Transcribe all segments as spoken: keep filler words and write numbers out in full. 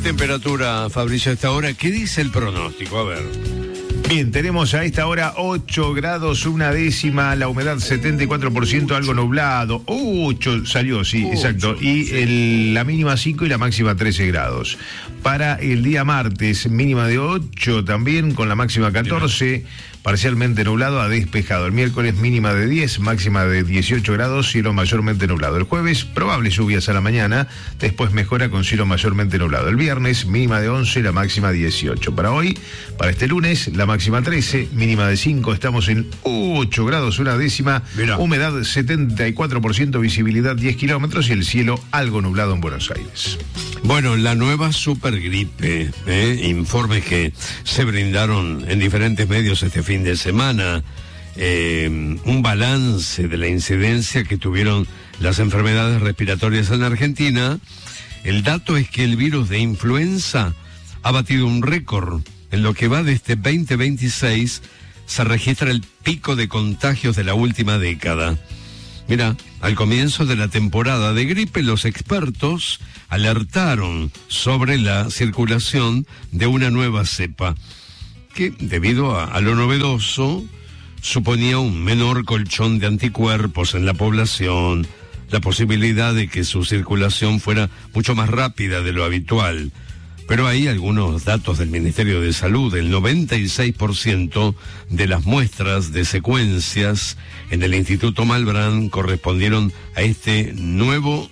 temperatura, Fabricio, a esta hora? ¿Qué dice el pronóstico? A ver. Bien, tenemos a esta hora ocho grados, una décima, la humedad setenta y cuatro por ciento, algo nublado. ocho salió, sí, ocho, exacto. Y sí. El, la mínima cinco y la máxima trece grados. Para el día martes, mínima de ocho también, con la máxima catorce. Parcialmente nublado a despejado. El miércoles mínima de diez, máxima de dieciocho grados, cielo mayormente nublado. El jueves probables lluvias a la mañana, después mejora con cielo mayormente nublado. El viernes mínima de once, la máxima dieciocho. Para hoy, para este lunes, la máxima trece, mínima de cinco, estamos en ocho grados, una décima, Mirá. humedad setenta y cuatro por ciento, visibilidad diez kilómetros y el cielo algo nublado en Buenos Aires. Bueno, la nueva supergripe, ¿eh? Informes que se brindaron en diferentes medios este fin de semana, eh, un balance de la incidencia que tuvieron las enfermedades respiratorias en Argentina. El dato es que el virus de influenza ha batido un récord. En lo que va de este veinte veintiséis se registra el pico de contagios de la última década. Mira, al comienzo de la temporada de gripe, los expertos alertaron sobre la circulación de una nueva cepa, que, debido a, a lo novedoso, suponía un menor colchón de anticuerpos en la población, la posibilidad de que su circulación fuera mucho más rápida de lo habitual. Pero hay algunos datos del Ministerio de Salud. El noventa y seis por ciento de las muestras de secuencias en el Instituto Malbrán correspondieron a este nuevo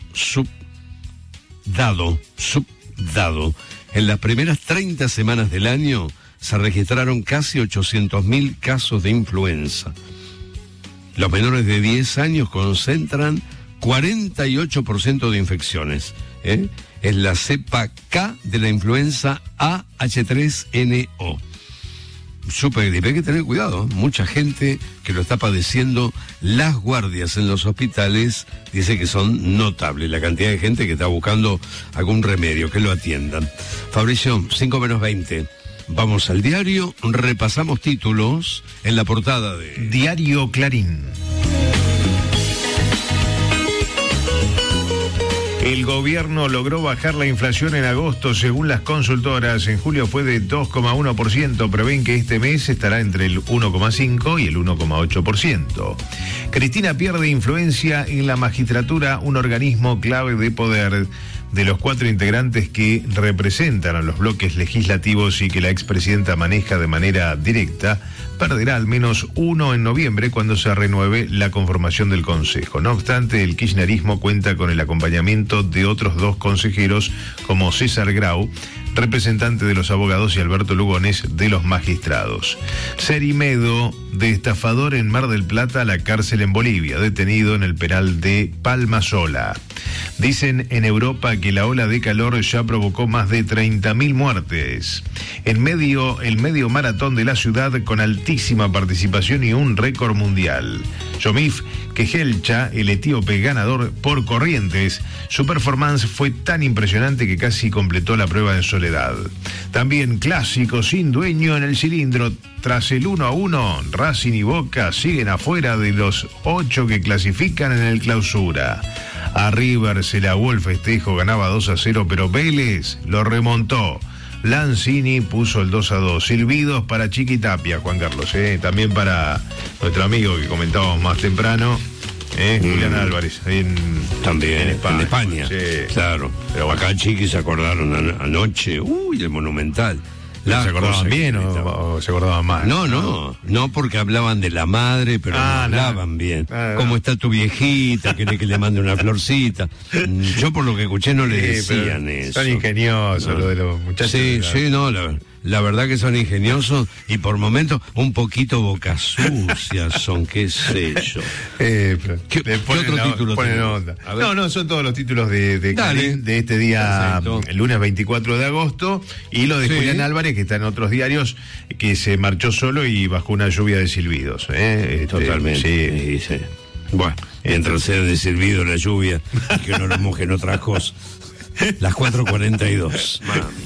subdado, subdado. En las primeras treinta semanas del año se registraron casi ochocientos mil casos de influenza. Los menores de diez años concentran cuarenta y ocho por ciento de infecciones, ¿eh? Es la cepa K de la influenza A H tres N O. Supergripe, hay que tener cuidado, ¿eh? Mucha gente que lo está padeciendo. Las guardias en los hospitales dice que son notables, la cantidad de gente que está buscando algún remedio, que lo atiendan. Fabricio, cinco menos veinte. Vamos al diario, repasamos títulos en la portada de Diario Clarín. El gobierno logró bajar la inflación en agosto, según las consultoras. En julio fue de dos coma uno por ciento. Prevén que este mes estará entre el uno coma cinco por ciento y el uno coma ocho por ciento. Cristina pierde influencia en la magistratura, un organismo clave de poder. De los cuatro integrantes que representan a los bloques legislativos y que la expresidenta maneja de manera directa, perderá al menos uno en noviembre cuando se renueve la conformación del Consejo. No obstante, el kirchnerismo cuenta con el acompañamiento de otros dos consejeros como César Grau, representante de los abogados, y Alberto Lugones, de los magistrados. Cerimedo, de estafador en Mar del Plata a la cárcel en Bolivia, detenido en el penal de Palmasola. Dicen en Europa que la ola de calor ya provocó más de treinta mil muertes. En medio, el medio maratón de la ciudad con altísima participación y un récord mundial. Yomif Kejelcha, el etíope ganador por Corrientes, su performance fue tan impresionante que casi completó la prueba en soledad. También clásico sin dueño en el cilindro. Tras el uno a uno, Racing y Boca siguen afuera de los ocho que clasifican en el clausura. A River se le aguó el festejo, ganaba dos a cero, pero Vélez lo remontó. Lanzini puso el dos a dos. Silbidos para Chiqui Tapia, Juan Carlos, ¿eh? También para nuestro amigo que comentábamos más temprano, ¿eh? Mm. Julián Álvarez, ahí en, también en España. En España, sí. Claro. Pero acá Chiqui se acordaron an- anoche, uy, el Monumental. La ¿Se acordaban bien o, o se acordaban mal? No, no, no porque hablaban de la madre, pero ah, no hablaban no. bien. Ah, no. ¿Cómo está tu viejita? ¿Quiere que le mande una florcita? Yo por lo que escuché no le sí, decían eso. Son ingeniosos no. Lo de los muchachos. Sí, sí, no, la, la verdad que son ingeniosos y por momentos un poquito boca sucia son, qué sé yo. Eh, ¿Qué, ¿qué otro la, título onda. No, no, son todos los títulos de, de, Clarín, de este día, perfecto. El lunes veinticuatro de agosto, y lo de sí. Julián Álvarez, que está en otros diarios, que se marchó solo y bajo una lluvia de silbidos. ¿eh? Este, Totalmente. Sí. Sí, sí. Bueno, mientras sea de silbido la lluvia, que no lo mojen otras cosas. Las cuatro cuarenta y dos. Mami.